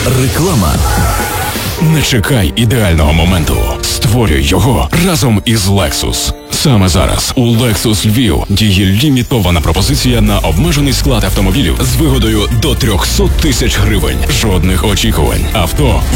Реклама. Не чекай ідеального моменту. Створюй його разом із Lexus. Саме зараз у Lexus Львів діє лімітована пропозиція на обмежений склад автомобілів з вигодою до 300 тисяч гривень. Жодних очікувань. Авто